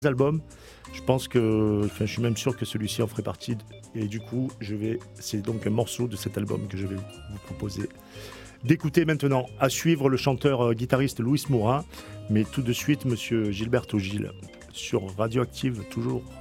albums. Je pense que, je suis même sûr que celui-ci en ferait partie. Et du coup, c'est donc un morceau de cet album que je vais vous proposer d'écouter maintenant. À suivre le chanteur guitariste Louis Moura, mais tout de suite Monsieur Gilberto Gil sur Radioactive toujours.